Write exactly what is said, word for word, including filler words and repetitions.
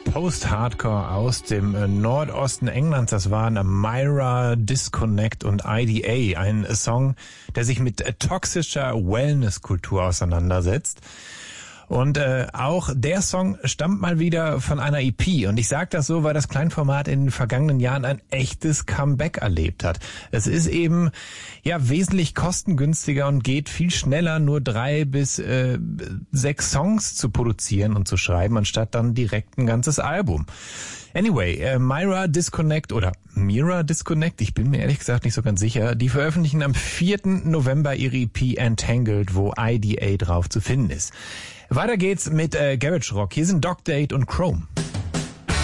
Post-Hardcore aus dem äh, Nordosten Englands. Das waren äh, Myra, Disconnect und I D A. Ein äh, Song, der sich mit äh, toxischer Wellness-Kultur auseinandersetzt. Und äh, auch der Song stammt mal wieder von einer E P. Und ich sage das so, weil das Kleinformat in den vergangenen Jahren ein echtes Comeback erlebt hat. Es ist eben ja wesentlich kostengünstiger und geht viel schneller, nur drei bis äh, sechs Songs zu produzieren und zu schreiben, anstatt dann direkt ein ganzes Album. Anyway, äh, Myra Disconnect oder Mira Disconnect, ich bin mir ehrlich gesagt nicht so ganz sicher, die veröffentlichen am vierten November ihre E P Entangled, wo I D A drauf zu finden ist. Weiter geht's mit äh, Garage Rock. Hier sind Dog Date und Chrome.